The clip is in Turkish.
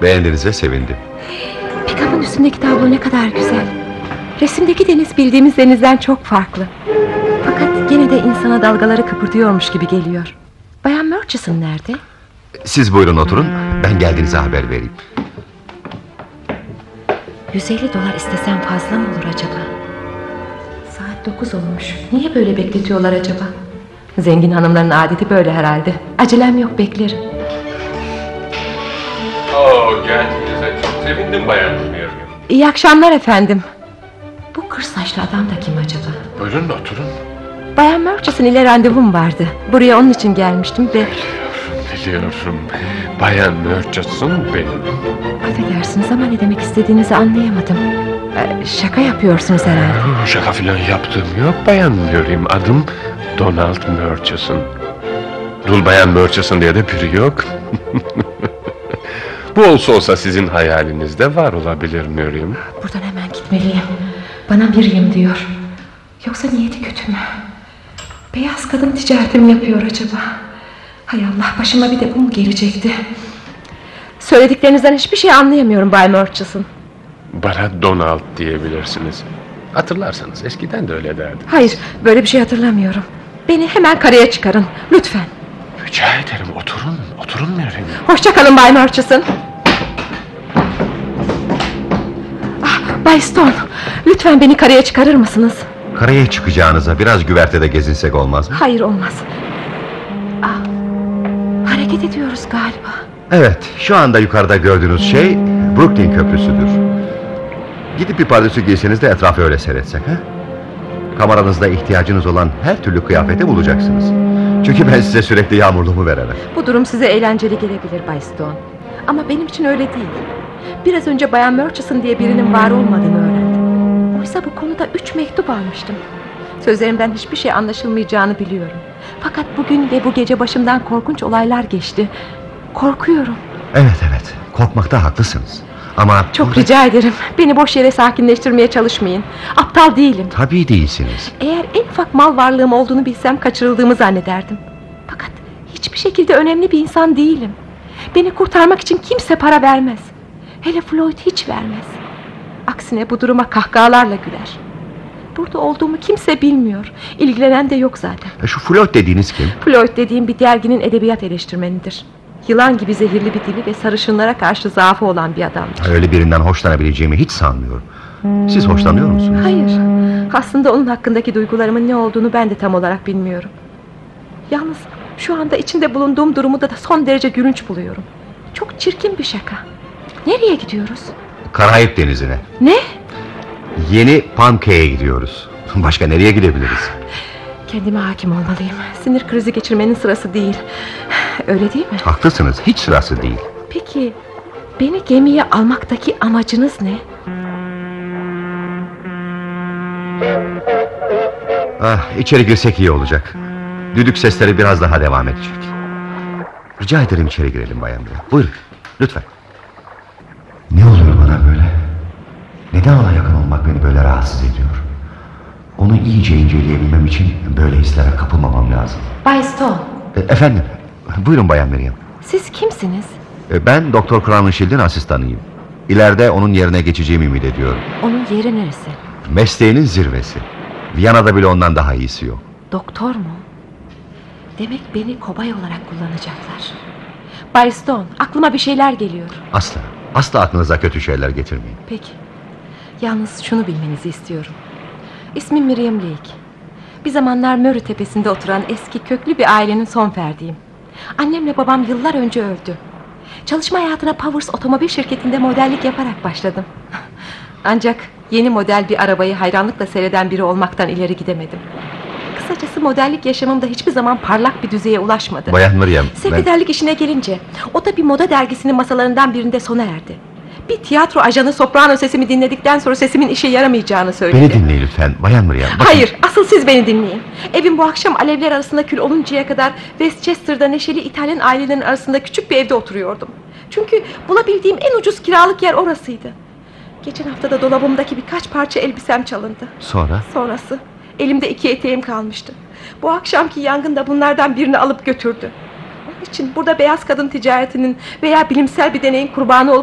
Beğendiğinize sevindim. Pick-up'ın üstündeki tablo ne kadar güzel. Resimdeki deniz bildiğimiz denizden çok farklı. Fakat gene de insana dalgaları kıpırdıyormuş gibi geliyor. Bayan Murchison nerede? Siz buyurun oturun, ben geldiğinize haber vereyim. 150 dolar istesem fazla mı olur acaba? Saat 9 olmuş. Niye böyle bekletiyorlar acaba? Zengin hanımların adeti böyle herhalde. Acelem yok, beklerim. Geldiğinize çok sevindim Bayan Miriam. İyi akşamlar efendim. Bu kır saçlı adam da kim acaba? Buyurun oturun. Bayan Murchison ile randevum vardı. Buraya onun için gelmiştim ve... Biliyorum. Bayan Murchison benim. Affedersiniz ama ne demek istediğinizi anlayamadım. Şaka yapıyorsunuz herhalde. Şaka filan yaptığım yok Bayan Miriam. Adım Donald Murchison. Dul Bayan Murchison diye de biri yok. Bu olsa sizin hayalinizde var olabilir Miriam. Buradan hemen gitmeliyim. Bana Miriam diyor. Yoksa niyeti kötü mü? Beyaz kadın ticareti mi yapıyor acaba? Hay Allah, başıma bir de bu mu gelecekti? Söylediklerinizden hiçbir şey anlayamıyorum Bay Murchison. Bana Donald diyebilirsiniz. Hatırlarsanız eskiden de öyle derdim. Hayır, böyle bir şey hatırlamıyorum. Beni hemen karaya çıkarın, lütfen. Rica ederim, oturun Miriam. Hoşça kalın Bay Murchison. Bay Stone, lütfen beni karaya çıkarır mısınız? Karaya çıkacağınıza biraz güvertede gezinsek olmaz mı? Hayır, olmaz. Hareket ediyoruz galiba. Evet, şu anda yukarıda gördüğünüz şey Brooklyn Köprüsü'dür. Gidip bir pardösü giyseniz de etrafı öyle seyretsek ha? Kameranızda ihtiyacınız olan her türlü kıyafeti bulacaksınız. Çünkü ben size sürekli yağmurluğumu veremem. Bu durum size eğlenceli gelebilir Bay Stone. Ama benim için öyle değil. Biraz önce Bayan Murchison diye birinin var olmadığını öğrendim. Oysa bu konuda 3 mektup almıştım. Sözlerimden hiçbir şey anlaşılmayacağını biliyorum. Fakat bugün ve bu gece başımdan korkunç olaylar geçti. Korkuyorum. Evet, korkmakta haklısınız. Ama... Çok rica ederim, beni boş yere sakinleştirmeye çalışmayın. Aptal değilim. Tabii değilsiniz. Eğer en ufak mal varlığım olduğunu bilsem kaçırıldığımı zannederdim. Fakat hiçbir şekilde önemli bir insan değilim. Beni kurtarmak için kimse para vermez. Hele Floyd hiç vermez. Aksine bu duruma kahkahalarla güler. Burada olduğumu kimse bilmiyor. İlgilenen de yok zaten. Şu Floyd dediğiniz kim? Floyd dediğim bir derginin edebiyat eleştirmenidir. Yılan gibi zehirli bir dili ve sarışınlara karşı zaafı olan bir adamdır. Öyle birinden hoşlanabileceğimi hiç sanmıyorum. Siz hoşlanıyor musunuz? Hayır. Aslında onun hakkındaki duygularımın ne olduğunu ben de tam olarak bilmiyorum. Yalnız şu anda içinde bulunduğum durumu da son derece gülünç buluyorum. Çok çirkin bir şaka. Nereye gidiyoruz? Karayip Denizi'ne. Ne? Yeni Pankey'e gidiyoruz. Başka nereye gidebiliriz? Kendime hakim olmalıyım. Sinir krizi geçirmenin sırası değil. Öyle değil mi? Haklısınız, hiç sırası değil. Peki beni gemiye almaktaki amacınız ne? İçeri girsek iyi olacak. Düdük sesleri biraz daha devam edecek. Rica ederim içeri girelim Bayan Bey. Buyurun, lütfen. Ne oluyor bana böyle? Neden ona yakın olmak beni böyle rahatsız ediyor? Onu iyice inceleyebilmem için böyle hislere kapılmamam lazım. Bay Stone. Efendim, buyurun Bayan Meryem. Siz kimsiniz? Ben Doktor Crowninshiel'in asistanıyım. İleride onun yerine geçeceğimi ümit ediyorum. Onun yeri neresi? Mesleğinin zirvesi. Viyana'da bile ondan daha iyisi yok. Doktor mu? Demek beni kobay olarak kullanacaklar. Bay Stone, aklıma bir şeyler geliyor. Asla aklınıza kötü şeyler getirmeyin. Peki. Yalnız şunu bilmenizi istiyorum. İsmim Miriam Lake. Bir zamanlar Murray Tepesi'nde oturan eski köklü bir ailenin son ferdiyim. Annemle babam yıllar önce öldü. Çalışma hayatına Powers otomobil şirketinde modellik yaparak başladım. Ancak yeni model bir arabayı hayranlıkla seyreden biri olmaktan ileri gidemedim. Kısacası modellik yaşamımda hiçbir zaman parlak bir düzeye ulaşmadı. Bayan Meryem, sekreterlik işine gelince o da bir moda dergisinin masalarından birinde sona erdi. Bir tiyatro ajanı soprano sesimi dinledikten sonra sesimin işe yaramayacağını söyledi. Beni dinleyin lütfen Bayan Meryem. Hayır, asıl siz beni dinleyin. Evim bu akşam alevler arasında kül oluncaya kadar Westchester'da neşeli İtalyan ailelerin arasında küçük bir evde oturuyordum. Çünkü bulabildiğim en ucuz kiralık yer orasıydı. Geçen hafta da dolabımdaki birkaç parça elbisem çalındı. Sonrası elimde 2 eteğim kalmıştı. Bu akşamki yangın da bunlardan birini alıp götürdü. Onun için burada beyaz kadın ticaretinin veya bilimsel bir deneyin kurbanı olup